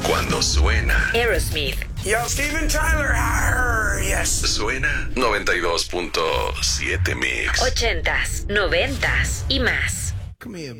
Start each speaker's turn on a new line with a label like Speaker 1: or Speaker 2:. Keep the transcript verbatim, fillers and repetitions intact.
Speaker 1: Cuando suena
Speaker 2: Aerosmith.
Speaker 3: Yo, Steven Tyler. Arr, yes.
Speaker 1: Suena noventa y dos punto siete Mix.
Speaker 2: Ochentas, noventas y más.
Speaker 3: Come here,